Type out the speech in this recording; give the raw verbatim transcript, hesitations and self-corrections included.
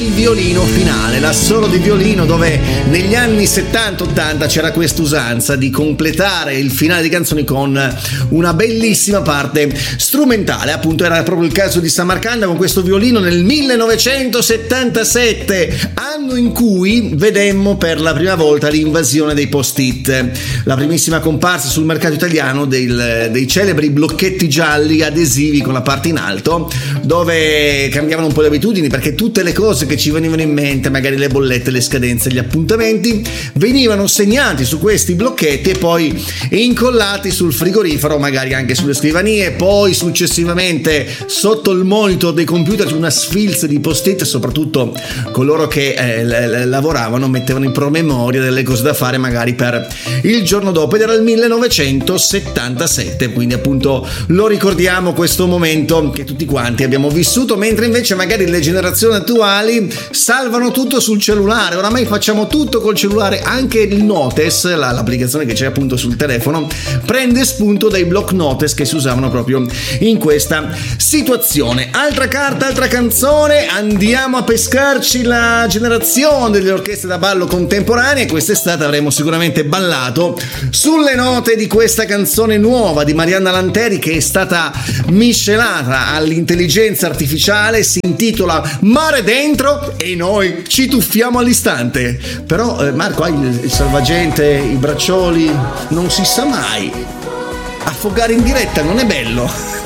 il violino finale, l'assolo di violino, dove negli anni settanta ottanta c'era questa usanza di completare il finale di canzoni con una bellissima parte strumentale. Appunto era proprio il caso di Samarcanda con questo violino nel millenovecentosettantasette, anno in cui vedemmo per la prima volta l'invasione dei post-it, la primissima comparsa sul mercato italiano del, dei celebri blocchetti gialli adesivi con la parte in alto, dove cambiavano un po' le abitudini, perché tutte le cose che ci venivano in mente, magari le bollette, le scadenze, gli appuntamenti, venivano segnati su questi blocchetti e poi incollati sul frigorifero, magari anche sulle scrivanie, poi successivamente sotto il monitor dei computer una sfilza di post-it, e soprattutto coloro che eh, l- l- lavoravano mettevano in promemoria delle cose da fare magari per il giorno dopo, ed era il millenovecentosettantasette, quindi appunto lo ricordiamo questo momento che tutti quanti abbiamo vissuto, mentre invece magari le generazioni attuali salvano tutto sul cellulare. Oramai facciamo tutto col cellulare, anche il Notes, la, l'applicazione che c'è appunto sul telefono, prende spunto dai block notes che si usavano proprio in questa situazione. Altra carta, altra canzone, andiamo a pescarci la generazione delle orchestre da ballo contemporanee. Quest'estate avremo sicuramente ballato sulle note di questa canzone nuova di Marianna Lanteri, che è stata miscelata all'intelligenza artificiale, si intitola Mare Dentro, e noi ci tuffiamo all'istante. Però eh, Marco, hai il, il salvagente, i braccioli, non si sa mai, affogare in diretta non è bello.